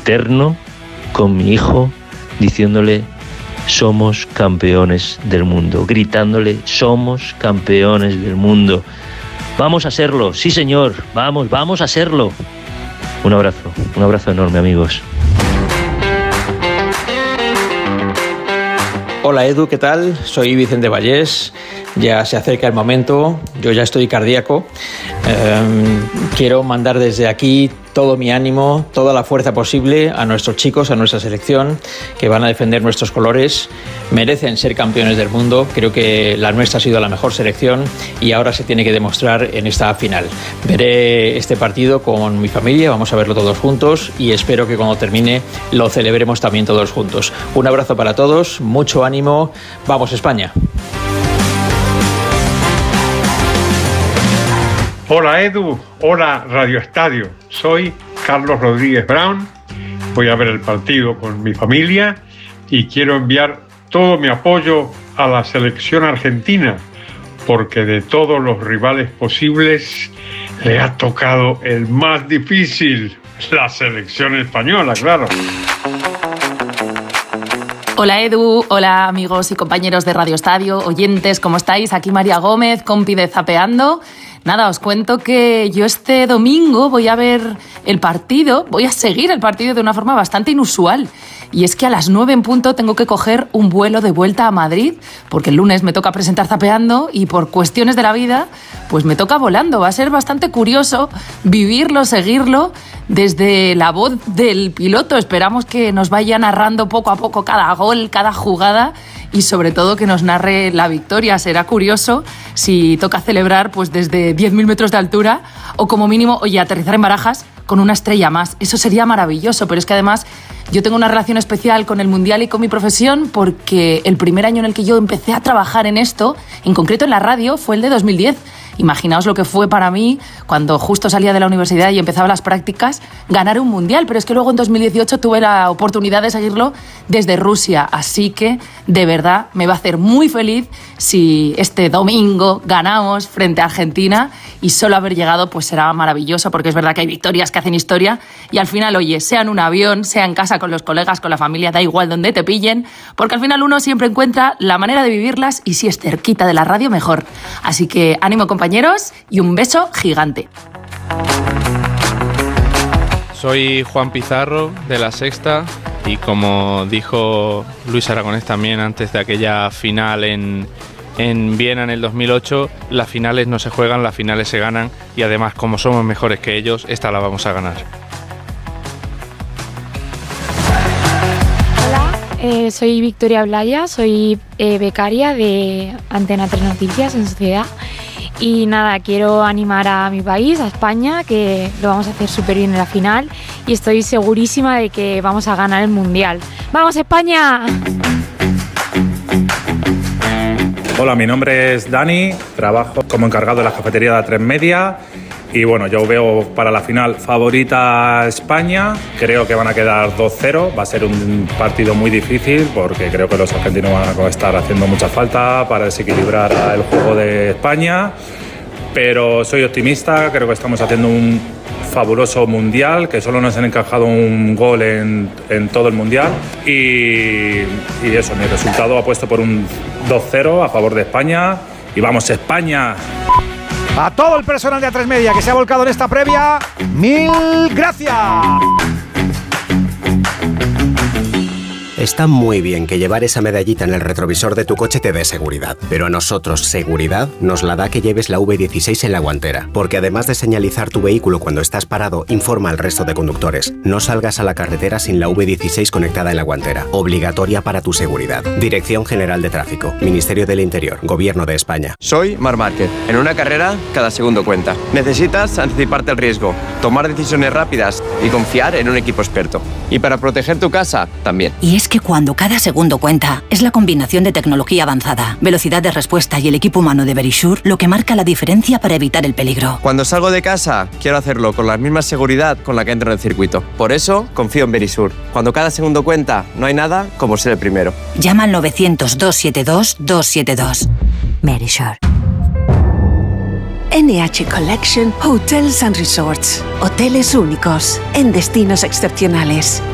eterno con mi hijo, diciéndole: somos campeones del mundo, gritándole: somos campeones del mundo. Vamos a serlo, sí señor, vamos a serlo. Un abrazo enorme, amigos. Hola Edu, ¿qué tal? Soy Vicente Vallés. Ya se acerca el momento, yo ya estoy cardíaco. Quiero mandar desde aquí todo mi ánimo, toda la fuerza posible a nuestros chicos, a nuestra selección, que van a defender nuestros colores. Merecen ser campeones del mundo. Creo que la nuestra ha sido la mejor selección y ahora se tiene que demostrar en esta final. Veré este partido con mi familia, vamos a verlo todos juntos y espero que cuando termine lo celebremos también todos juntos. Un abrazo para todos, mucho ánimo. ¡Vamos, España! Hola Edu, hola Radio Estadio, soy Carlos Rodríguez Brown, voy a ver el partido con mi familia y quiero enviar todo mi apoyo a la selección argentina, porque de todos los rivales posibles le ha tocado el más difícil, la selección española, claro. Hola Edu, hola amigos y compañeros de Radio Estadio, oyentes, ¿cómo estáis? Aquí María Gómez, compi de Zapeando. Nada, os cuento que yo este domingo voy a ver el partido, voy a seguir el partido de una forma bastante inusual. Y es que a las 9 en punto tengo que coger un vuelo de vuelta a Madrid, porque el lunes me toca presentar Zapeando y por cuestiones de la vida, pues me toca volando. Va a ser bastante curioso vivirlo, seguirlo desde la voz del piloto. Esperamos que nos vaya narrando poco a poco cada gol, cada jugada y sobre todo que nos narre la victoria. Será curioso si toca celebrar pues desde 10.000 metros de altura o como mínimo, oye, aterrizar en Barajas con una estrella más. Eso sería maravilloso, pero es que además yo tengo una relación especial con el Mundial y con mi profesión porque el primer año en el que yo empecé a trabajar en esto, en concreto en la radio, fue el de 2010. Imaginaos lo que fue para mí cuando justo salía de la universidad y empezaba las prácticas, ganar un mundial, pero es que luego en 2018 tuve la oportunidad de seguirlo desde Rusia, así que de verdad me va a hacer muy feliz si este domingo ganamos frente a Argentina y solo haber llegado pues será maravilloso porque es verdad que hay victorias que hacen historia y al final, oye, sea en un avión, sea en casa con los colegas, con la familia, da igual donde te pillen, porque al final uno siempre encuentra la manera de vivirlas y si es cerquita de la radio mejor. Así que ánimo compañeros y un beso gigante. Soy Juan Pizarro de La Sexta y como dijo Luis Aragonés también antes de aquella final en Viena en el 2008, las finales no se juegan, las finales se ganan y además como somos mejores que ellos, esta la vamos a ganar. Hola, soy Victoria Blaya, soy becaria de Antena 3 Noticias en Sociedad. Y nada, quiero animar a mi país, a España, que lo vamos a hacer súper bien en la final y estoy segurísima de que vamos a ganar el Mundial. ¡Vamos, España! Hola, mi nombre es Dani, trabajo como encargado de la cafetería de A3 Media y bueno, yo veo para la final favorita a España, creo que van a quedar 2-0, va a ser un partido muy difícil porque creo que los argentinos van a estar haciendo mucha falta para desequilibrar el juego de España, pero soy optimista, creo que estamos haciendo un fabuloso mundial, que solo nos han encajado un gol en todo el mundial y eso, mi resultado ha puesto por un 2-0 a favor de España y vamos España. A todo el personal de A3 Media que se ha volcado en esta previa, ¡mil gracias! Está muy bien que llevar esa medallita en el retrovisor de tu coche te dé seguridad, pero a nosotros seguridad nos la da que lleves la V16 en la guantera, porque además de señalizar tu vehículo cuando estás parado, informa al resto de conductores. No salgas a la carretera sin la V16 conectada en la guantera, obligatoria para tu seguridad. Dirección General de Tráfico, Ministerio del Interior, Gobierno de España. Soy Marc Márquez. En una carrera, cada segundo cuenta. Necesitas anticiparte al riesgo, tomar decisiones rápidas y confiar en un equipo experto. Y para proteger tu casa, también. Y es que cuando cada segundo cuenta, es la combinación de tecnología avanzada, velocidad de respuesta y el equipo humano de Verisure lo que marca la diferencia para evitar el peligro. Cuando salgo de casa, quiero hacerlo con la misma seguridad con la que entro en el circuito. Por eso, confío en Verisure. Cuando cada segundo cuenta, no hay nada como ser el primero. Llama al 900-272-272. Verisure. NH Collection Hotels and Resorts. Hoteles únicos en destinos excepcionales.